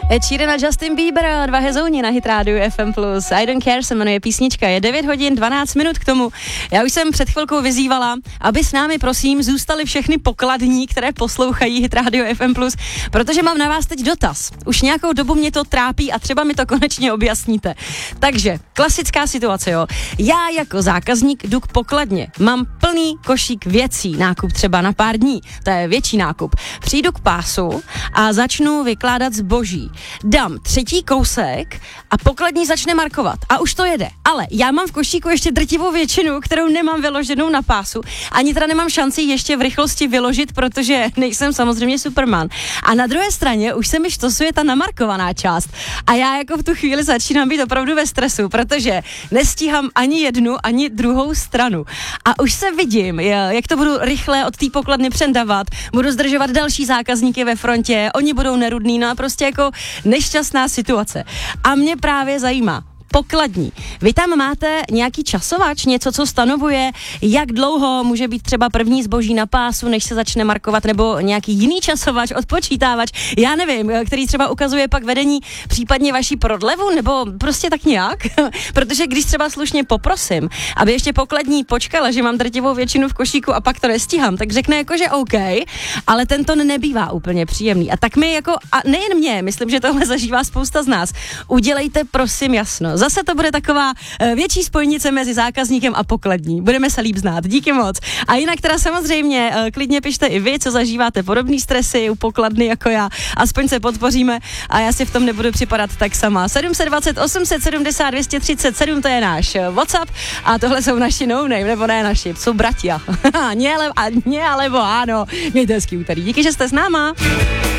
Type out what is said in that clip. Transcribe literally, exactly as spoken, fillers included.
Ed Sheeran a Justin Bieber, dva hezouni na Hit Radio F M plus. I Don't Care se jmenuje písnička, je devět hodin dvanáct minut k tomu. Já už jsem před chvilkou vyzývala, aby s námi prosím zůstali všechny pokladní, které poslouchají Hit Radio F M plus, protože mám na vás teď dotaz. Už nějakou dobu mě to trápí a třeba mi to konečně objasníte. Takže, klasická situace, jo. Já jako zákazník jdu k pokladně. Mám plný košík věcí, nákup třeba na pár dní, to je větší nákup. Přijdu k pásu a začnu vykládat zboží. Dám třetí kousek a pokladní začne markovat. A už to jede. Ale já mám v košíku ještě drtivou většinu, kterou nemám vyloženou na pásu. Ani teda nemám šanci ještě v rychlosti vyložit, protože nejsem samozřejmě Superman. A na druhé straně už se mi štosuje ta namarkovaná část. A já jako v tu chvíli začínám být opravdu ve stresu, protože nestíhám ani jednu, ani druhou stranu. A už se vidím, jak to budu rychle od té pokladny přendavat, budu zdržovat další zákazníky ve frontě, oni budou nerudný, no a prostě jako nešťastná situace. A mě právě zajímá, pokladní. Vy tam máte nějaký časovač, něco, co stanovuje, jak dlouho může být třeba první zboží na pásu, než se začne markovat, nebo nějaký jiný časovač, odpočítávač, já nevím, který třeba ukazuje pak vedení případně vaší prodlevu, nebo prostě tak nějak, protože když třeba slušně poprosím, aby ještě pokladní počkala, že mám drtivou většinu v košíku a pak to nestíhám, tak řekne jako, že OK, ale ten ton nebývá úplně příjemný. A tak mi jako, a nejen mě, myslím, že tohle zažívá spousta z nás, udělejte prosím jasno. Zase to bude taková větší spojnice mezi zákazníkem a pokladní. Budeme se líp znát. Díky moc. A jinak teda samozřejmě klidně pište i vy, co zažíváte podobný stresy u pokladny jako já. Aspoň se podpoříme a já si v tom nebudu připadat tak sama. sedm set dvacet, osm set sedmdesát, dvě stě třicet sedm, to je náš WhatsApp a tohle jsou naši no name, nebo ne naši, jsou bratia. Ně, ale, a, ně, alebo ano. Mějte hezký úterý. Díky, že jste s náma.